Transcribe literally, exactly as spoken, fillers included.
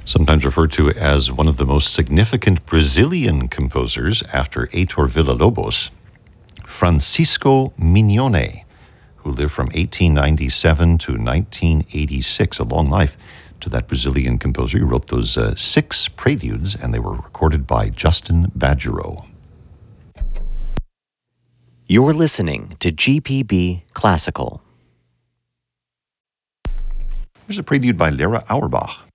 Sometimes referred to as one of the most significant Brazilian composers after Heitor Villa-Lobos, Francisco Mignone, who lived from eighteen ninety-seven to nineteen eighty-six, a long life to that Brazilian composer. He wrote those uh, six preludes, and they were recorded by Justin Badgerow. You're listening to G P B Classical. Here's a prelude by Lera Auerbach.